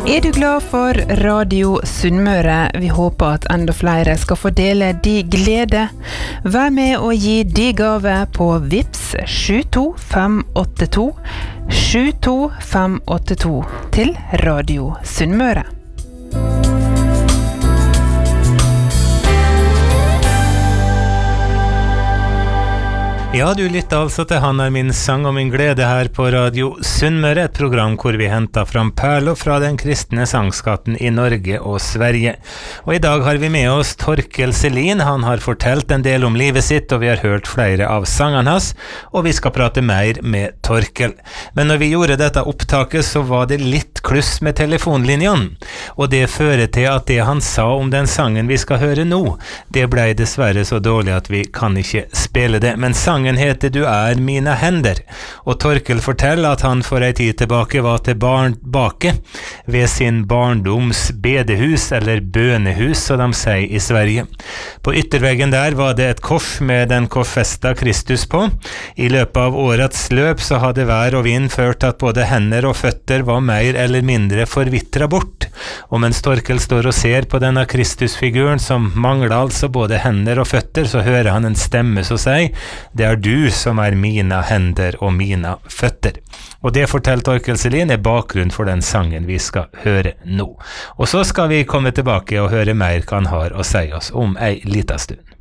Er du glad for Radio Sunnmøre? Vi håper at enda flere skal få dele de glede. Vær med og gi de gave på Vips 72582 72582 til Radio Sunnmøre. Ja, du lytter altså til Han min sang og min glede her på Radio Sunnmøre, et program hvor vi henter fram perler fra den kristne sangskatten i Norge og Sverige. Og i dag har vi med oss Torkel Selin. Han har fortalt en del om livet sitt, og vi har hørt flere av sangene hans, og vi skal prate mer med Torkel. Men når vi gjorde dette opptaket, så var det litt kluss med telefonlinjen, og det fører til at det han sa om den sangen vi skal høre nå, det ble dessverre så dårlig at vi kan ikke spille det, men sangen heter Du er mine hender, og Torkel forteller at han for en tid tilbake var tilbake ved sin barndoms bedehus, eller bønehus, som de sier i Sverige. På ytterveggen der var det et kors med den korsfesta Kristus på. I løpet av årets løp så hadde vær og vind ført at både hender og føtter var mer eller mindre forvitret bort. Og mens Torkel står og ser på denne Kristusfiguren som mangler altså både hender og føtter, så hører han en stemme som sier Det er du som er mine hender og mine føtter. Og det forteller Torkel Selin er bakgrunn for den sangen vi skal høre nå. Og så skal vi komme tilbake og høre mer hva han har å si oss om ei liten stund.